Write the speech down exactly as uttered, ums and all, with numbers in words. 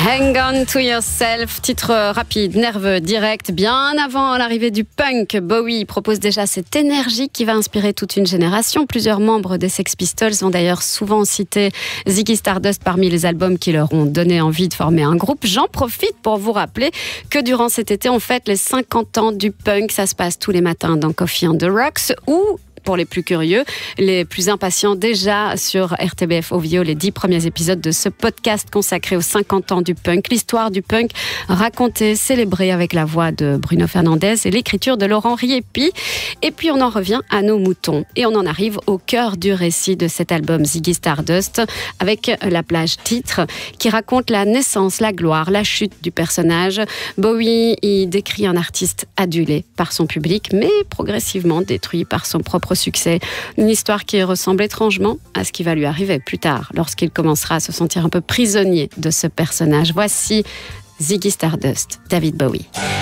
Hang on to yourself, titre rapide, nerveux, direct. Bien avant l'arrivée du punk, Bowie propose déjà cette énergie qui va inspirer toute une génération. Plusieurs membres des Sex Pistols ont d'ailleurs souvent cité Ziggy Stardust parmi les albums qui leur ont donné envie de former un groupe. J'en profite pour vous rappeler que durant cet été, on fête les cinquante ans du punk. Ça se passe tous les matins dans Coffee on the Rocks ou... pour les plus curieux, les plus impatients, déjà sur R T B F Ovio, les dix premiers épisodes de ce podcast consacré aux cinquante ans du punk. L'histoire du punk racontée, célébrée avec la voix de Bruno Fernandez et l'écriture de Laurent Riepi. Et puis on en revient à nos moutons. Et on en arrive au cœur du récit de cet album Ziggy Stardust, avec la plage titre qui raconte la naissance, la gloire, la chute du personnage. Bowie y décrit un artiste adulé par son public, mais progressivement détruit par son propre succès. Une histoire qui ressemble étrangement à ce qui va lui arriver plus tard, lorsqu'il commencera à se sentir un peu prisonnier de ce personnage. Voici Ziggy Stardust, David Bowie.